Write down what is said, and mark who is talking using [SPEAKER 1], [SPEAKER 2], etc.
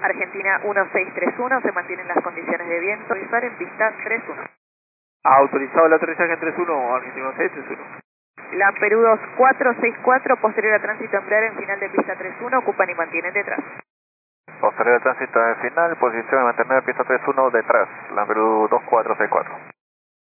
[SPEAKER 1] Argentina 1631, se mantienen las condiciones de viento visual en pista 31.
[SPEAKER 2] Autorizado el aterrizaje en 31, Argentina 1631.
[SPEAKER 1] La Perú 2464, posterior a tránsito en Blaren, final de pista 31, ocupan y mantienen detrás.
[SPEAKER 3] Posterior al tránsito en final, posición de mantener pista 31 detrás, la Perú 2464.